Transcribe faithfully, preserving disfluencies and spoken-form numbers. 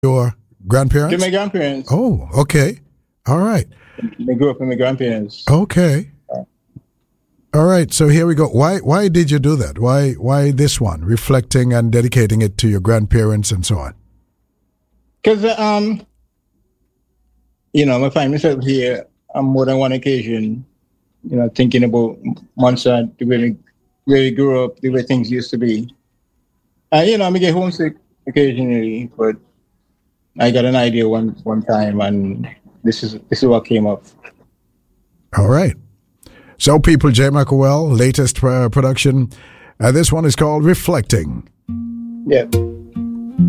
your grandparents? To my grandparents. Oh, okay. All right. I grew up with my grandparents. Okay. All right. So here we go. Why why did you do that? Why why this one? Reflecting and dedicating it to your grandparents and so on. Because, um, you know, I find myself here on more than one occasion, you know, thinking about Montserrat, the way we, where we grew up, the way things used to be. And, you know, I get homesick occasionally, but I got an idea one one time, and this is this is what came up. All right. So, people, Jay McElwell, latest uh, production. Uh, this one is called Reflecting. Yeah.